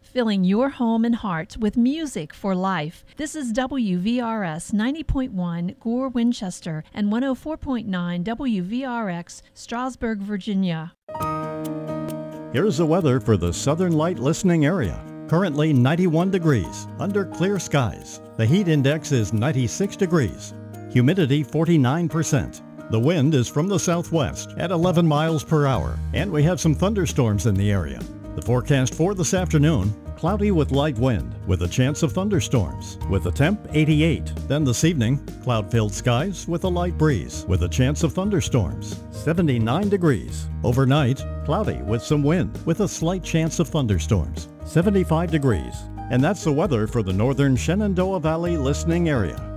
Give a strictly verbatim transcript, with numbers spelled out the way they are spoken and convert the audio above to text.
Filling your home and heart with music for life. This is W V R S ninety point one Gore, Winchester, and one oh four point nine W V R X, Strasburg, Virginia. Here's the weather for the Southern Light listening area. Currently ninety-one degrees, under clear skies. The heat index is ninety-six degrees. Humidity forty-nine percent. The wind is from the southwest at eleven miles per hour, and we have some thunderstorms in the area. The forecast for this afternoon, cloudy with light wind, with a chance of thunderstorms, with a temp eighty-eight. Then this evening, cloud-filled skies with a light breeze, with a chance of thunderstorms, seventy-nine degrees. Overnight, cloudy with some wind, with a slight chance of thunderstorms, seventy-five degrees. And that's the weather for the northern Shenandoah Valley listening area.